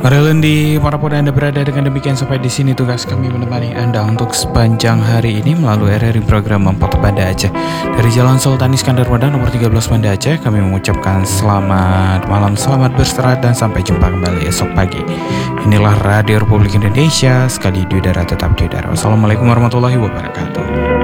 Lendi, para Anda berada dengan demikian sampai di sini tugas kami menemani Anda untuk sepanjang hari ini melalui RRI program Memfoto Banda Aceh. Dari Jalan Sultan Iskandar Muda nomor 13 Banda Aceh, kami mengucapkan selamat malam, selamat beristirahat dan sampai jumpa kembali esok pagi. Inilah Radio Republik Indonesia, sekali di udara tetap di udara. Wassalamualaikum warahmatullahi wabarakatuh.